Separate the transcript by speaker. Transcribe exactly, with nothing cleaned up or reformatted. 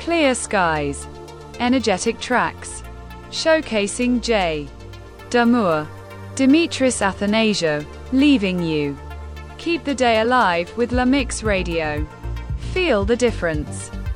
Speaker 1: Clear skies. Energetic tracks. Showcasing J. Damour. Dimitris Athanasiou. Leaving You. Keep the day alive with La Mix Radio. Feel the difference.